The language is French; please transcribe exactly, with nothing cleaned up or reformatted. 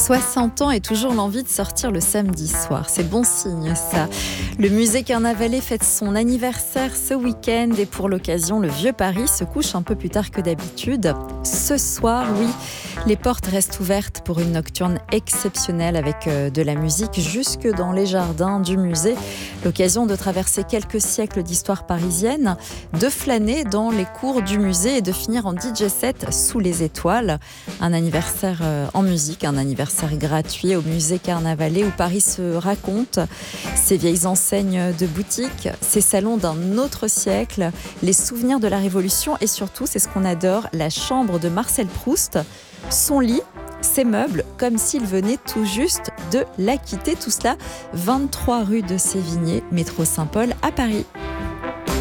soixante ans et toujours l'envie de sortir le samedi soir. C'est bon signe, ça. Le musée Carnavalet fête son anniversaire ce week-end et pour l'occasion, le Vieux Paris se couche un peu plus tard que d'habitude. Ce soir, oui, les portes restent ouvertes pour une nocturne exceptionnelle avec de la musique jusque dans les jardins du musée. L'occasion de traverser quelques siècles d'histoire parisienne, de flâner dans les cours du musée et de finir en D J set sous les étoiles. Un anniversaire en musique, un anniversaire gratuit au musée Carnavalet où Paris se raconte, ses vieilles enseignes de boutiques, ses salons d'un autre siècle, les souvenirs de la Révolution et surtout, c'est ce qu'on adore, la chambre de Marcel Proust, son lit, ses meubles, comme s'il venait tout juste de la quitter. Tout cela, vingt-trois rue de Sévigné, métro Saint-Paul à Paris.